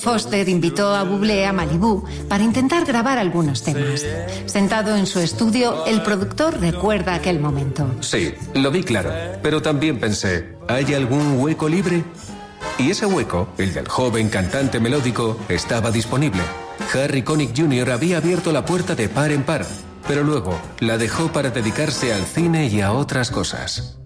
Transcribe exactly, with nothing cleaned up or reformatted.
Foster invitó a Bublé a Malibú para intentar grabar algunos temas. Sentado en su estudio, el productor recuerda aquel momento. Sí, lo vi claro, pero también pensé, ¿hay algún hueco libre? Y ese hueco, el del joven cantante melódico, estaba disponible. Harry Connick junior había abierto la puerta de par en par, pero luego la dejó para dedicarse al cine y a otras cosas.